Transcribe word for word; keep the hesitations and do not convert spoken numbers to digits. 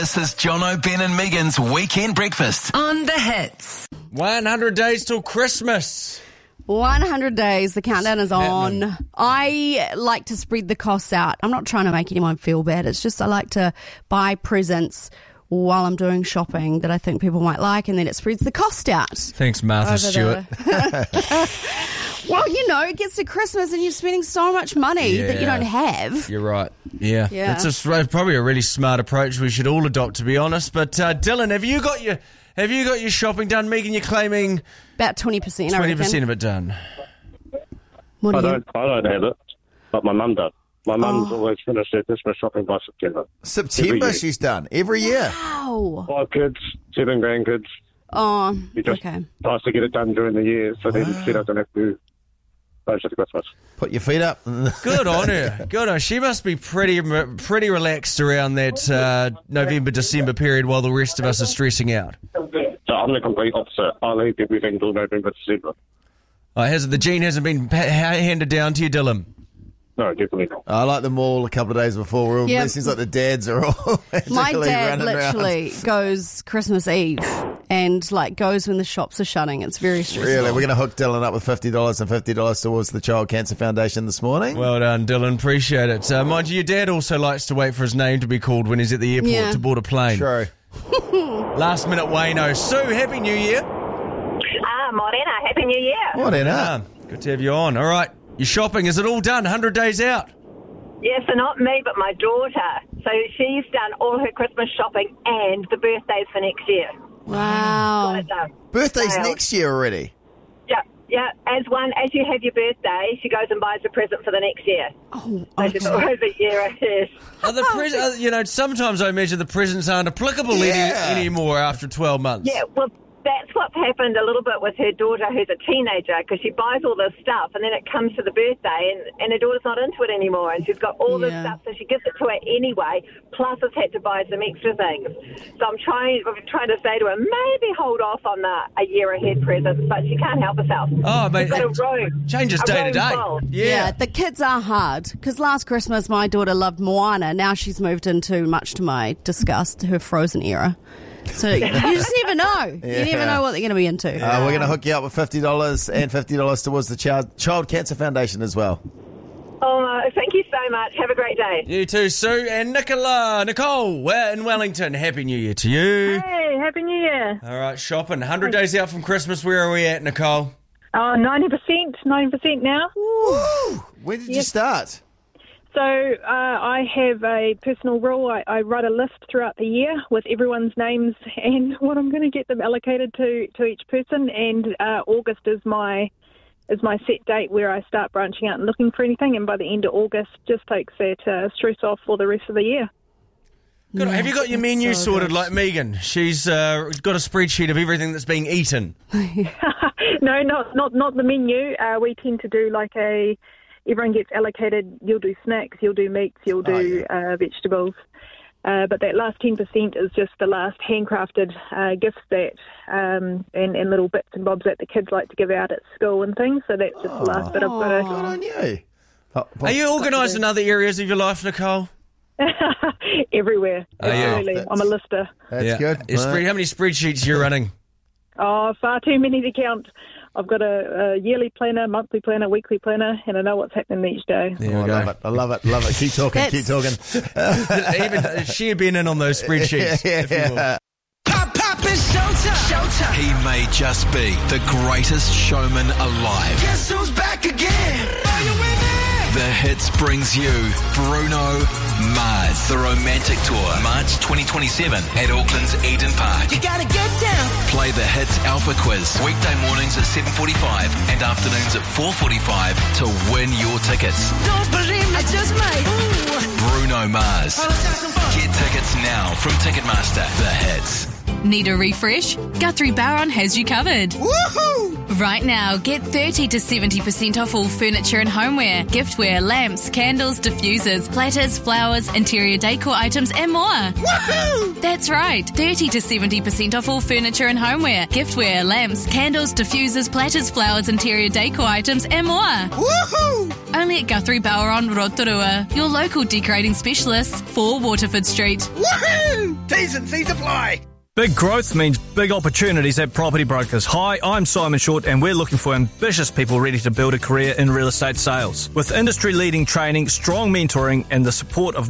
This is Jono, Ben and Megan's Weekend Breakfast on The Hits. one hundred days till Christmas. one hundred days, the countdown is on. Happening. I like to spread the costs out. I'm not trying to make anyone feel bad. It's just I like to buy presents while I'm doing shopping that I think people might like, and then it spreads the cost out. Thanks, Martha over Stewart. the- Well, you know, it gets to Christmas and you're spending so much money that you Yeah. don't have. You're right. Yeah. Yeah. It's a, s- probably a really smart approach we should all adopt, to be honest. But uh, Dylan, have you got your have you got your shopping done? Megan, you're claiming About twenty percent, I twenty reckon. percent of it done. What I do you? don't, I don't have it, but my mum does. My mum's Oh. always finished her Christmas shopping by September. Every September year. she's done. Every year. Wow. Five kids, seven grandkids. Oh, You just okay. tries to get it done during the year, so then she doesn't have to close to Christmas. Put your feet up. Good on her. Good on her. She must be pretty pretty relaxed around that uh, November, December period while the rest of us are stressing out. So I'm the complete opposite. I leave everything till November, December. Oh, has the gene hasn't been pa- handed down to you, Dylan? No, definitely not. I like them all a couple of days before. We're all, Yep. It seems like the dads are all My magically dad running around. literally goes Christmas Eve and like goes when the shops are shutting. It's very stressful. Really, we're going to hook Dylan up with fifty dollars and fifty dollars towards the Child Cancer Foundation this morning. Well done, Dylan. Appreciate it. Uh, mind you, your dad also likes to wait for his name to be called when he's at the airport Yeah. to board a plane. True. Last minute Wayno. Sue, Happy New Year. Ah, Morena, Happy New Year. What in Ah, it? good to have you on. All right, your shopping, is it all done? one hundred days out? Yes, so not me, but my daughter. So she's done all her Christmas shopping and the birthdays for next year. Wow. Got it done. Birthday's Wow. next year already. Yeah, yeah. As one, as you have your birthday, she goes and buys a present for the next year. Oh, So she's okay. always a year ahead. Are the pres- uh, you know, sometimes I imagine the presents aren't applicable Yeah. any- anymore after twelve months. Yeah, well, that's what's happened a little bit with her daughter, who's a teenager, because she buys all this stuff, and then it comes to the birthday, and, and her daughter's not into it anymore, and she's got all this Yeah. stuff, so she gives it to her anyway, plus has had to buy some extra things. So I'm trying, I'm trying to say to her, maybe hold off on the a year ahead presents, but she can't help herself. Oh, mate, She's got a it room. changes a day to room day. full. Yeah. Yeah. the kids are hard because last Christmas my daughter loved Moana. Now she's moved into, much to my disgust, her Frozen era. So you just never know. You Yeah. never know what they're going to be into. Uh, we're going to hook you up with fifty dollars and fifty dollars towards the Child, Child Cancer Foundation as well. Oh, uh, thank you so much. Have a great day. You too, Sue. And Nicola, Nicole, we're in Wellington. Happy New Year to you. Hey, Happy New Year. All right, shopping. one hundred days out from Christmas. Where are we at, Nicole? Oh, ninety percent, ninety percent now. When did you Yes. start? So uh, I have a personal rule. I, I write a list throughout the year with everyone's names and what I'm going to get them allocated to, to each person. And uh, August is my is my set date where I start branching out and looking for anything. And by the end of August, just takes that uh, stress off for the rest of the year. Good. Have you got your that's menu so sorted good. like Megan? She's uh, got a spreadsheet of everything that's being eaten. No, not not not the menu. Uh, we tend to do like a. Everyone gets allocated. You'll do snacks, you'll do meats, you'll do uh, vegetables. Uh, but that last ten percent is just the last handcrafted uh, gifts that um, and, and little bits and bobs that the kids like to give out at school and things. So that's just the last bit I've got Good to. on you. Oh, Are you organised in other areas of your life, Nicole? Everywhere. Are you? Absolutely. I'm a lister. That's good. Is spread- how many spreadsheets are you running? Oh, far too many to count. I've got a, a yearly planner, monthly planner, weekly planner, and I know what's happening each day. There Oh, we I go. love it. I love it. Love it. Keep talking. Keep talking. Even she had been in on those spreadsheets. Yeah, if you will. yeah. Pop, pop, it's showtime. Showtime. He may just be the greatest showman alive. Guess who's back again? Are you with me? The Hits brings you Bruno Mars, the Romantic Tour, March twenty twenty-seven at Auckland's Eden Park. You gotta get down. Play the Hits Alpha Quiz, weekday mornings at seven forty-five and afternoons at four forty-five to win your tickets. Don't believe me, I just might. Ooh. Bruno Mars. Get tickets now from Ticketmaster. The Hits. Need a refresh? Guthrie Bowron has you covered. Woohoo! Right now, get thirty to seventy percent off all furniture and homeware, giftware, lamps, candles, diffusers, platters, flowers, interior decor items and more. Woohoo! That's right, thirty to seventy percent off all furniture and homeware, giftware, lamps, candles, diffusers, platters, flowers, interior decor items and more. Woohoo! Only at Guthrie Bowron, Rotorua, your local decorating specialists for Waterford Street. Woohoo! T's and C's apply. Big growth means big opportunities at Property Brokers. Hi, I'm Simon Short and we're looking for ambitious people ready to build a career in real estate sales. With industry-leading training, strong mentoring and the support of